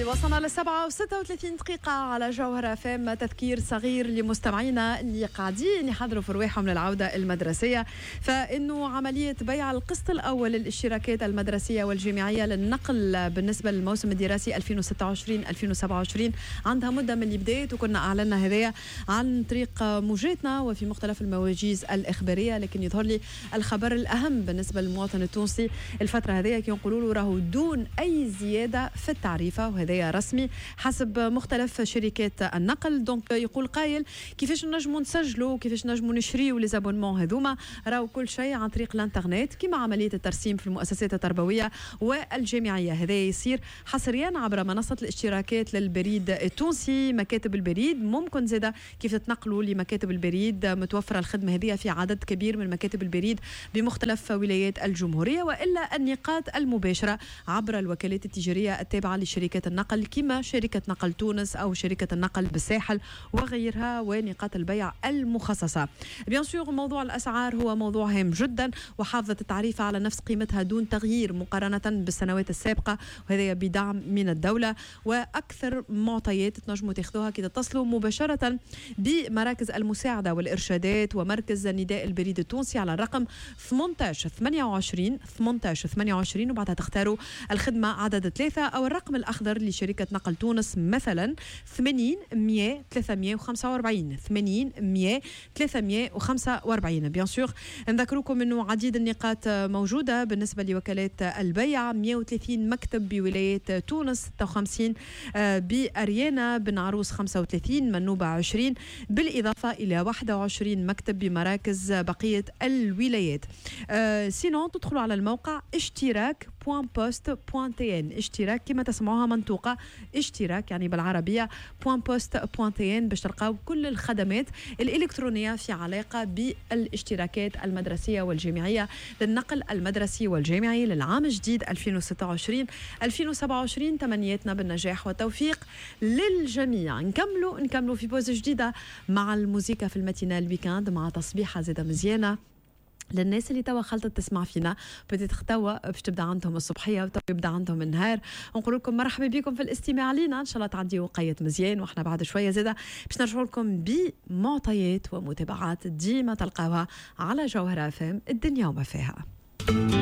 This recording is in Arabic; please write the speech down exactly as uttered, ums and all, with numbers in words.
وصلنا للسبعة وستة وثلاثين دقيقة على جوهرة فام. تذكير صغير لمستمعينا اللي قاعدين يحضروا في رواحهم للعودة المدرسية، فإنه عملية بيع القسط الأول للاشتراكات المدرسية والجامعية للنقل بالنسبة للموسم الدراسي ألفين وستة وعشرين ألفين وسبعة وعشرين عندها مدة من اللي بداية، وكنا أعلنا هذايا عن طريق موجاتنا وفي مختلف المواجيز الإخبارية. لكن يظهر لي الخبر الأهم بالنسبة للمواطن التونسي الفترة هذه كي يقولوا له راهو دون أي زيادة في التعريفة، وهذا رسمي حسب مختلف شركات النقل. دونك يقول قايل كيفاش نجموا نسجلوا كيفاش نجموا نشريوا لي زابونمون هذوما، راهو كل شيء عن طريق الانترنت كما عملية الترسيم في المؤسسات التربوية والجامعية. هذا يصير حصريا عبر منصة الاشتراكات للبريد التونسي. مكاتب البريد ممكن زيادة كيف تتنقلوا لمكاتب البريد، متوفرة الخدمة هذه في عدد كبير من مكاتب البريد بمختلف ولايات الجمهورية، وإلا النقاط المباشرة عبر الوكالات التجارية التابعة لشركات النقل كما شركة نقل تونس أو شركة النقل بالساحل وغيرها، ونقاط البيع المخصصة. بيان سور موضوع الأسعار هو موضوع هام جدا، وحافظت التعريفة على نفس قيمتها دون تغيير مقارنة بالسنوات السابقة، وهذا بدعم من الدولة. وأكثر معطيات تنجموا تاخذوها كي تتصلوا مباشرة بمراكز المساعدة والإرشادات ومركز نداء البريد التونسي على الرقم ثمانية عشر ثمانية وعشرين ثمانية عشر ثمانية وعشرين، وبعدها تختاروا الخدمة عدد ثلاثة أو الرقم الأخضر لشركة نقل تونس مثلا ثمانين مية ثلاثمية وخمسة وأربعين ثمانين مية ثلاثمية وخمسة وأربعين. بيان سور نذكركم أنه عديد النقاط موجودة بالنسبة لوكالات البيع، مية وثلاثين مكتب بولاية تونس، ستة وخمسين بأريانا، بن عروس خمسة وثلاثين، منوبة عشرين، بالإضافة إلى واحد وعشرين مكتب بمراكز بقية الولايات. أه سينون تدخلوا على الموقع اشتراك بوان بوست بوان تي ان، اشتراك كما تسمعوها منطوقة اشتراك يعني بالعربية بوان بوست بوان تي ان، باش تلقاو كل الخدمات الإلكترونية في علاقة بالاشتراكات المدرسية والجامعية للنقل المدرسي والجامعي للعام الجديد ألفين وستة وعشرين ألفين وسبعة وعشرين. تمنياتنا بالنجاح والتوفيق للجميع. نكملوا نكملوا في بوز جديدة مع الموسيقى في الماتينال الويكاند مع تصبيحة زيادة مزيانة للناس اللي توا خلطت تسمع فينا، بديت توا باش تبدا عندهم الصبحيه وتوا يبدا عندهم النهار. نقول لكم مرحبا بكم في الاستماع لينا، ان شاء الله تعدي وقيت مزيان، واحنا بعد شويه زاده باش نرجعوا لكم بمعطيات ومتابعات ديما تلقاوها على جوهرة فام الدنيا وما فيها.